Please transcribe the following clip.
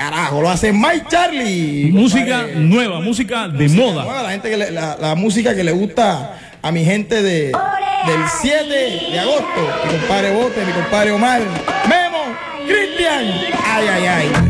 carajo, lo hace Mike Charlie. Música compadre, nueva, música de moda. nueva, la gente que la música que le gusta a mi gente del 7 de agosto. Mi compadre Bote, mi compadre Omar, Memo, Cristian. Ay, ay, ay.